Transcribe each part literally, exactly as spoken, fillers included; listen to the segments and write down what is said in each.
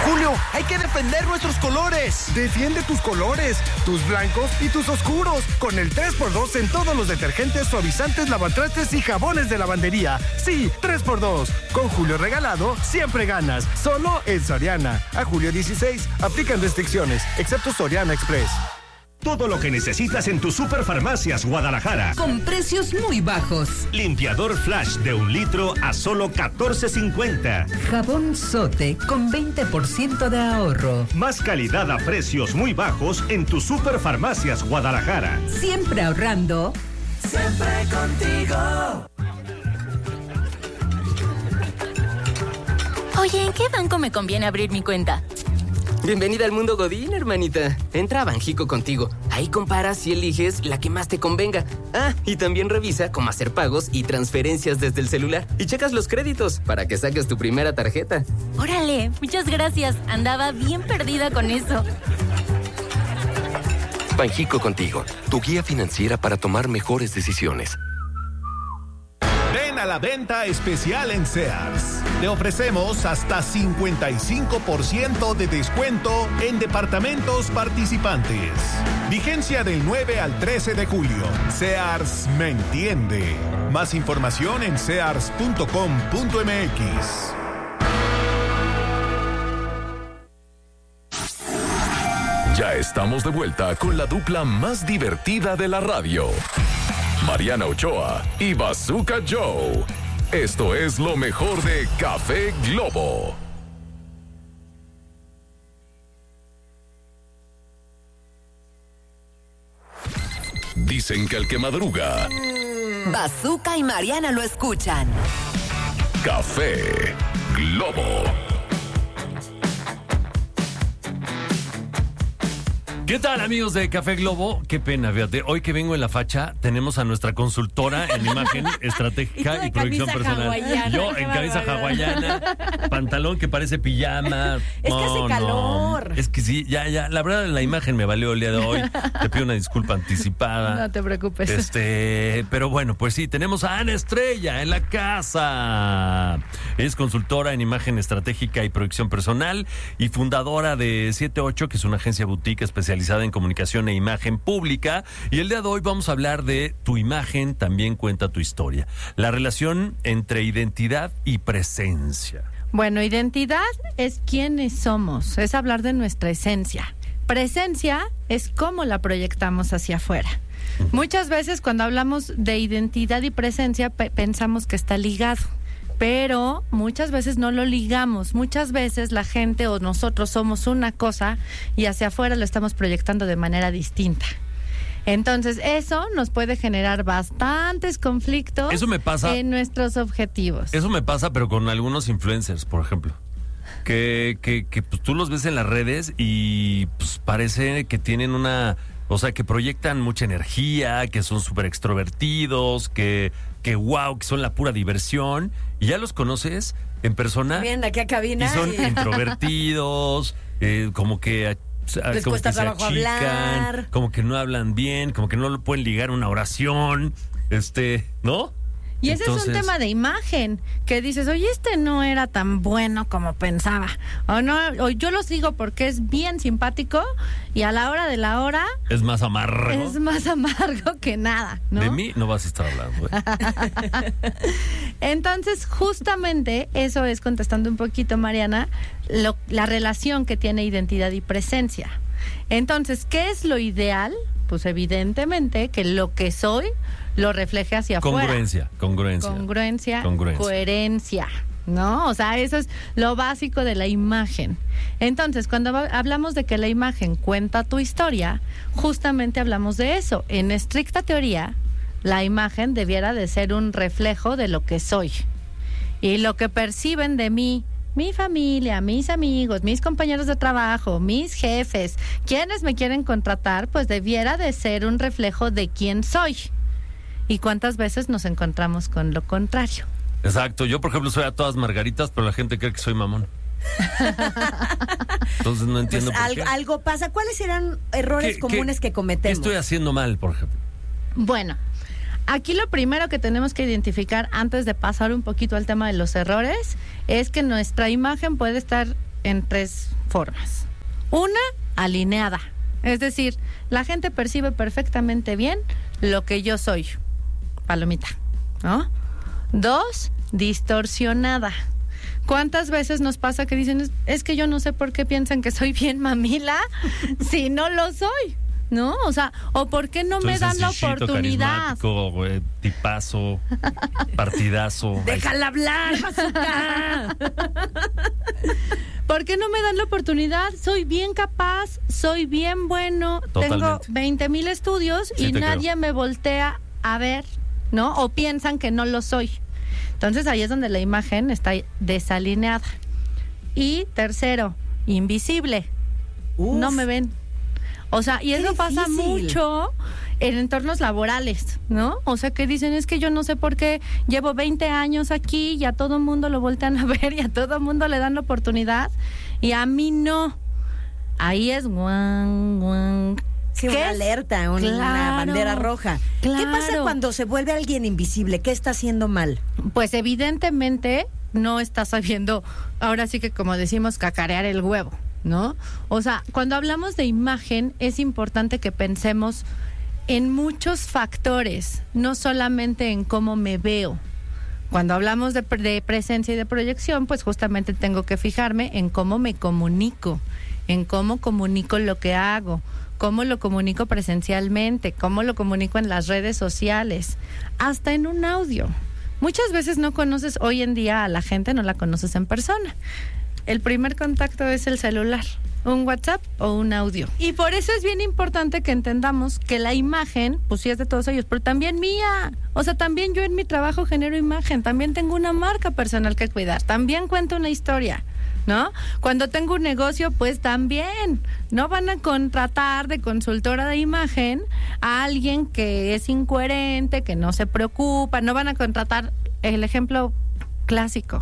Julio, hay que defender nuestros colores. Defiende tus colores, tus blancos y tus oscuros, con el tres por dos en todos los detergentes, suavizantes, lavatrastes y jabones de lavandería. Sí, tres por dos. Con Julio regalado, siempre ganas. Solo en Soriana. A julio dieciséis, aplican restricciones, excepto Soriana Express. Todo lo que necesitas en tus Superfarmacias Guadalajara. Con precios muy bajos. Limpiador Flash de un litro a solo catorce cincuenta. Jabón Sote con veinte por ciento de ahorro. Más calidad a precios muy bajos en tus Superfarmacias Guadalajara. Siempre ahorrando. Siempre contigo. Oye, ¿en qué banco me conviene abrir mi cuenta? Bienvenida al mundo Godín, hermanita. Entra a Banjico Contigo. Ahí comparas y eliges la que más te convenga. Ah, y también revisa cómo hacer pagos y transferencias desde el celular. Y checas los créditos para que saques tu primera tarjeta. Órale, muchas gracias. Andaba bien perdida con eso. Banjico Contigo, tu guía financiera para tomar mejores decisiones. Ven a la venta especial en Sears. Te ofrecemos hasta cincuenta y cinco por ciento de descuento en departamentos participantes. Vigencia del nueve al trece de julio. Sears me entiende. Más información en sears punto com punto m x. Ya estamos de vuelta con la dupla más divertida de la radio. Mariana Ochoa y Bazooka Joe. Esto es lo mejor de Café Globo. Dicen que el que madruga... Bazooka y Mariana lo escuchan. Café Globo. ¿Qué tal, amigos de Café Globo? Qué pena, fíjate. Hoy que vengo en la facha, tenemos a nuestra consultora en imagen estratégica y, y producción personal. Hawaiana, yo en camisa hawaiana, pantalón que parece pijama. Es no, que hace calor. No. Es que sí, ya, ya. La verdad, la imagen me valió el día de hoy. Te pido una disculpa anticipada. No te preocupes. Este, pero bueno, pues sí, tenemos a Ana Estrella en la casa. Es consultora en imagen estratégica y producción personal y fundadora de siete ocho, que es una agencia boutique especializada en comunicación e imagen pública, y el día de hoy vamos a hablar de tu imagen también cuenta tu historia, la relación entre identidad y presencia. Bueno, identidad es quiénes somos, es hablar de nuestra esencia. Presencia es cómo la proyectamos hacia afuera. Muchas veces cuando hablamos de identidad y presencia pe- pensamos que está ligado, pero muchas veces no lo ligamos. Muchas veces la gente o nosotros somos una cosa y hacia afuera lo estamos proyectando de manera distinta. Entonces eso nos puede generar bastantes conflictos. Eso me pasa, en nuestros objetivos. Eso me pasa, pero con algunos influencers, por ejemplo. Que, que, que pues, tú los ves en las redes y pues parece que tienen una... O sea, que proyectan mucha energía, que son súper extrovertidos, que, que wow, que son la pura diversión. Y ya los conoces en persona. Vienen aquí a cabina. Y son y... introvertidos, eh, como que... Les como cuesta que se trabajo achican, hablar. como que no hablan bien, como que no lo pueden ligar una oración, este, ¿no? Y ese Entonces, es un tema de imagen, que dices, oye, este no era tan bueno como pensaba. O no, o yo lo sigo porque es bien simpático y a la hora de la hora... Es más amargo. Es más amargo que nada, ¿no? De mí no vas a estar hablando. ¿eh? Entonces, justamente eso es, contestando un poquito, Mariana, lo, la relación que tiene identidad y presencia. Entonces, ¿qué es lo ideal? Pues evidentemente que lo que soy lo refleje hacia congruencia, afuera. Congruencia, congruencia. Congruencia. Coherencia, ¿no? O sea, eso es lo básico de la imagen. Entonces, cuando hablamos de que la imagen cuenta tu historia, justamente hablamos de eso. En estricta teoría, la imagen debiera de ser un reflejo de lo que soy. Y lo que perciben de mí, mi familia, mis amigos, mis compañeros de trabajo, mis jefes, quienes me quieren contratar, pues debiera de ser un reflejo de quién soy. ¿Y cuántas veces nos encontramos con lo contrario? Exacto. Yo, por ejemplo, soy a todas margaritas, pero la gente cree que soy mamón. Entonces no entiendo pues por algo, qué. algo pasa. ¿Cuáles serán errores ¿Qué, comunes qué, que cometemos? ¿Qué estoy haciendo mal, por ejemplo? Bueno, aquí lo primero que tenemos que identificar antes de pasar un poquito al tema de los errores es que nuestra imagen puede estar en tres formas. Una, alineada. Es decir, la gente percibe perfectamente bien lo que yo soy. Palomita, ¿no? Dos, distorsionada. ¿Cuántas veces nos pasa que dicen, es, es que yo no sé por qué piensan que soy bien mamila si no lo soy? ¿No? O sea, ¿o por qué no Soy me dan la sencillito, oportunidad? Güey, tipazo, partidazo. ¡Déjala hablar, Bazooka! ¿Por qué no me dan la oportunidad? Soy bien capaz, soy bien bueno, Totalmente. tengo veinte mil estudios Sí, y te nadie creo. me voltea a ver, ¿no? O piensan que no lo soy. Entonces ahí es donde la imagen está desalineada. Y tercero, invisible. Uf. No me ven. O sea, y Qué eso pasa difícil. mucho en entornos laborales, ¿no? O sea, que dicen, es que yo no sé por qué llevo veinte años aquí y a todo mundo lo voltean a ver y a todo mundo le dan la oportunidad y a mí no. Ahí es guan, guan. Sí, ¿Qué una es? alerta, una Claro, bandera roja. ¿Qué claro. pasa cuando se vuelve alguien invisible? ¿Qué está haciendo mal? Pues evidentemente no está sabiendo, ahora sí que como decimos, cacarear el huevo, ¿no? O sea, cuando hablamos de imagen es importante que pensemos en muchos factores, no solamente en cómo me veo. Cuando hablamos de, pre- de presencia y de proyección, pues justamente tengo que fijarme en cómo me comunico, en cómo comunico lo que hago, cómo lo comunico presencialmente, cómo lo comunico en las redes sociales, hasta en un audio. Muchas veces no conoces hoy en día a la gente, no la conoces en persona. El primer contacto es el celular, un WhatsApp o un audio. Y por eso es bien importante que entendamos que la imagen, pues sí es de todos ellos, pero también mía. O sea, también yo en mi trabajo genero imagen, también tengo una marca personal que cuidar, también cuento una historia, ¿no? Cuando tengo un negocio, pues también. No van a contratar de consultora de imagen a alguien que es incoherente, que no se preocupa, no van a contratar, el ejemplo clásico,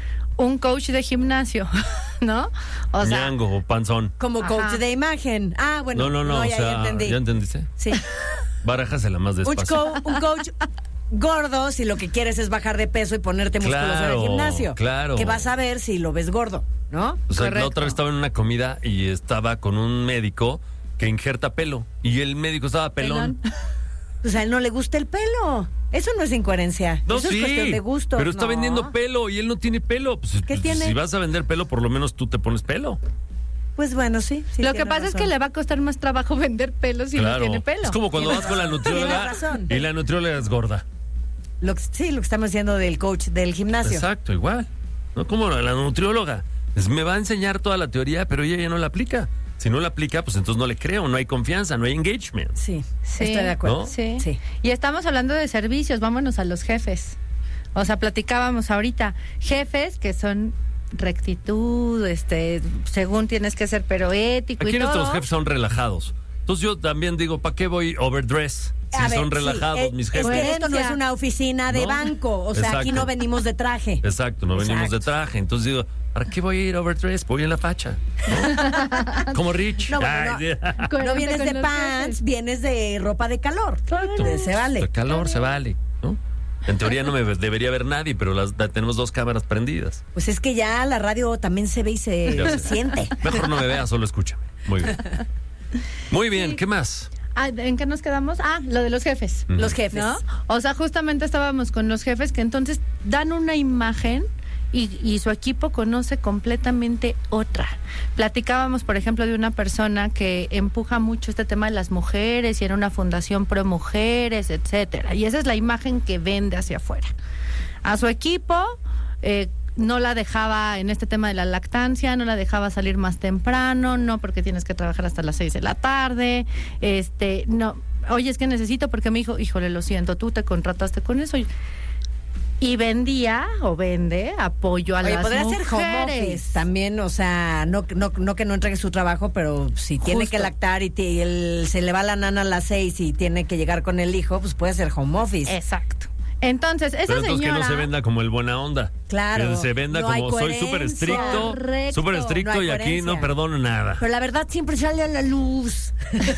un coach de gimnasio, ¿no? O sea, Ñango o panzón. Como Ajá. coach de imagen. Ah, bueno. No, no, no, ya, o sea, ya entendí. ¿ya entendiste? Sí. Barájasela más Un, despacio. co- un coach gordo si lo que quieres es bajar de peso y ponerte musculoso en Claro, el gimnasio. claro. Que vas a ver si lo ves gordo, ¿no? O sea, la Correcto. otra vez estaba en una comida y estaba con un médico que injerta pelo. Y el médico estaba pelón. Pues a él no le gusta el pelo. Eso no es incoherencia. No, Eso sí, es cuestión de gusto. pero está No. vendiendo pelo y él no tiene pelo. Pues, ¿Qué pues, tiene? Si vas a vender pelo, por lo menos tú te pones pelo. Pues bueno, sí. sí lo que tienes pasa es razón. que le va a costar más trabajo vender pelo si no tiene pelo. Es como cuando vas con la nutrióloga Tienes razón. y la nutrióloga es gorda. Lo que- sí, lo que estamos diciendo del coach del gimnasio. Exacto, igual. No como la nutrióloga. Es, me va a enseñar toda la teoría, pero ella ya no la aplica. Si no la aplica, pues entonces no le creo, no hay confianza, no hay engagement. Sí, Sí, estoy de acuerdo. ¿No? Sí. Sí. Y estamos hablando de servicios, vámonos a los jefes. O sea, platicábamos ahorita, jefes que son rectitud, este, según tienes que ser, pero ético Aquí y todo. nuestros jefes son relajados. Entonces yo también digo, ¿para qué voy overdress? Si A ver, son sí, relajados eh, mis Es jefes. que esto no es una oficina de ¿No? banco. O sea, aquí Exacto. no venimos de traje. Exacto, no venimos de Exacto. traje. Entonces digo, ¿para qué voy a ir overdress? Voy en la facha. ¿No? Como Rich. No, bueno, Ay, no. Coherente No vienes con de los pants, jefes. vienes de ropa de calor. Exacto. Se vale. El calor se vale, ¿no? En teoría no me ve- debería ver nadie, pero las, da- tenemos dos cámaras prendidas. Pues es que ya la radio también se ve y se Ya sé. siente. Mejor no me veas, solo escúchame. Muy bien. Muy bien, ¿qué más? Ah, ¿en qué nos quedamos? Ah, lo de los jefes. Ujú. Los jefes. ¿No? O sea, justamente estábamos con los jefes que entonces dan una imagen y, y su equipo conoce completamente otra. Platicábamos, por ejemplo, de una persona que empuja mucho este tema de las mujeres y era una fundación pro mujeres, etcétera. Y esa es la imagen que vende hacia afuera. A su equipo eh, no la dejaba en este tema de la lactancia, no la dejaba salir más temprano, no porque tienes que trabajar hasta las seis de la tarde, este, no, oye, es que necesito porque me dijo, híjole, lo siento, tú te contrataste con eso. Y, y vendía o vende apoyo a Oye, las podría mujeres. ser home office también, o sea, no, no, no que no entregue su trabajo, pero si tiene Justo. que lactar y, te- y el- se le va la nana a las seis y tiene que llegar con el hijo, pues puede ser home office. Exacto. Entonces, esa Pero entonces señora... que no se venda como el buena onda. Claro. Que se venda No hay como soy súper coherencia. estricto, Correcto. súper estricto No hay y aquí coherencia. no perdono nada. Pero la verdad siempre sale a la luz.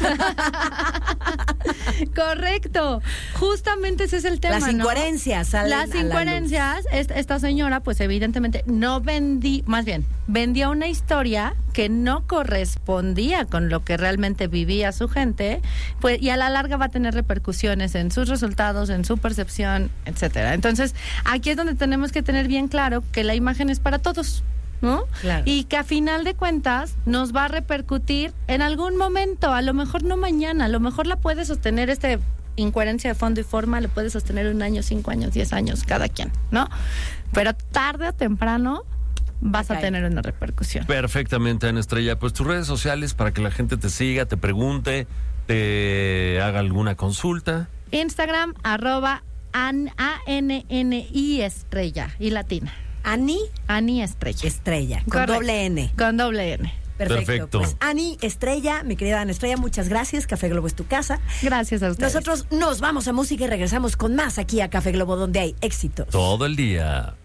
Correcto. Justamente ese es el tema, Las ¿no? incoherencias salen Las a la incoherencias, esta, esta señora, pues evidentemente no vendí, más bien, vendió una historia que no correspondía con lo que realmente vivía su gente, pues, y a la larga va a tener repercusiones en sus resultados, en su percepción, etcétera. Entonces, aquí es donde tenemos que tener bien claro que la imagen es para todos, ¿no? Claro. Y que a final de cuentas nos va a repercutir en algún momento, a lo mejor no mañana, a lo mejor la puede sostener este incoherencia de fondo y forma, le puede sostener un año, cinco años, diez años, cada quien, ¿no? Pero tarde o temprano vas okay. a tener una repercusión. Perfectamente, Ana Estrella. Pues tus redes sociales para que la gente te siga, te pregunte, te haga alguna consulta. Instagram, arroba A N N I Estrella y latina. Ani. Ani Estrella. Estrella, con Correcto. doble N. Con doble N. Perfecto. Perfecto. Pues Ani Estrella, mi querida Ana Estrella, muchas gracias. Café Globo es tu casa. Gracias a ustedes. Nosotros nos vamos a música y regresamos con más aquí a Café Globo, donde hay éxitos. Todo el día.